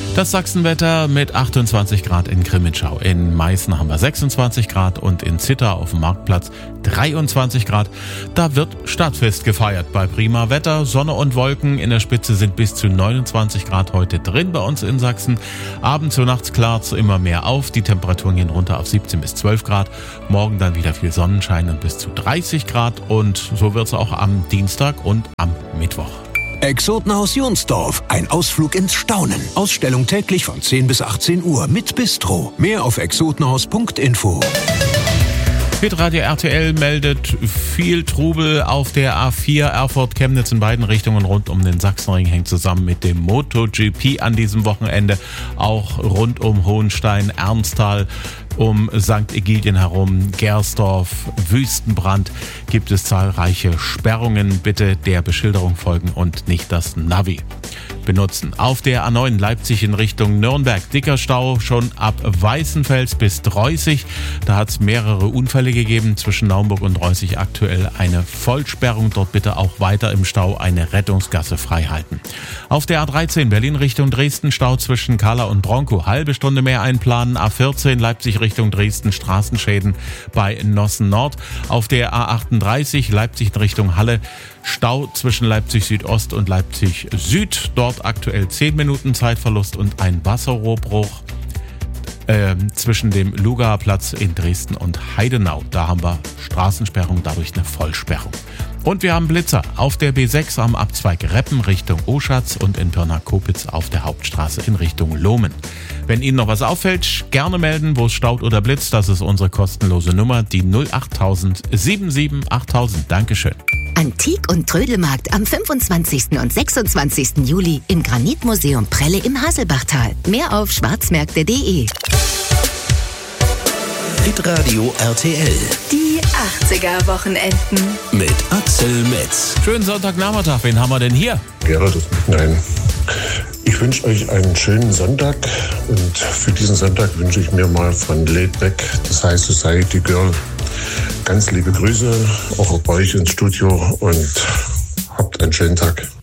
Das Sachsenwetter mit 28 Grad in Grimmitschau. In Meißen haben wir 26 Grad und in Zittau auf dem Marktplatz 23 Grad. Da wird Stadtfest gefeiert bei prima Wetter. Sonne und Wolken in der Spitze sind bis zu 29 Grad heute drin bei uns in Sachsen. Abends und nachts klart immer mehr auf. Die Temperaturen gehen runter auf 17 bis 12 Grad. Morgen dann wieder viel Sonnenschein und bis zu 30 Grad. Und so wird es auch am Dienstag und am Mittwoch. Exotenhaus Jonsdorf. Ein Ausflug ins Staunen. Ausstellung täglich von 10 bis 18 Uhr mit Bistro. Mehr auf exotenhaus.info. Hitradio RTL meldet viel Trubel auf der A4 Erfurt-Chemnitz in beiden Richtungen rund um den Sachsenring, hängt zusammen mit dem MotoGP an diesem Wochenende. Auch rund um Hohenstein, Ermstal, um St. Egidien herum, Gersdorf, Wüstenbrand gibt es zahlreiche Sperrungen. Bitte der Beschilderung folgen und nicht das Navi benutzen. Auf der A9 Leipzig in Richtung Nürnberg. Dicker Stau schon ab Weißenfels bis Dreußig. Da hat es mehrere Unfälle gegeben. Zwischen Naumburg und Dreußig aktuell eine Vollsperrung. Dort bitte auch weiter im Stau eine Rettungsgasse frei halten. Auf der A13 Berlin Richtung Dresden Stau zwischen Kahla und Bronkow. Halbe Stunde mehr einplanen. A14 Leipzig Richtung Dresden Straßenschäden bei Nossen Nord. Auf der A38 Leipzig in Richtung Halle Stau zwischen Leipzig Südost und Leipzig Süd. Dort aktuell 10 Minuten Zeitverlust und ein Wasserrohrbruch zwischen dem Lugarplatz in Dresden und Heidenau. Da haben wir Straßensperrung, dadurch eine Vollsperrung. Und wir haben Blitzer auf der B6 am Abzweig Reppen Richtung Oschatz und in Pirna-Kopitz auf der Hauptstraße in Richtung Lohmen. Wenn Ihnen noch was auffällt, gerne melden, wo es staut oder blitzt. Das ist unsere kostenlose Nummer, die 08000 77 8000. Dankeschön. Antik- und Trödelmarkt am 25. und 26. Juli im Granitmuseum Prelle im Haselbachtal. Mehr auf schwarzmärkte.de. Hitradio RTL. Die 80er-Wochenenden. Mit Axel Metz. Schönen Sonntagnachmittag. Wen haben wir denn hier? Gerald ist nein. Ich wünsche euch einen schönen Sonntag und für diesen Sonntag wünsche ich mir mal von Laid Back, das heißt Society Girl, ganz liebe Grüße auch bei euch ins Studio und habt einen schönen Tag.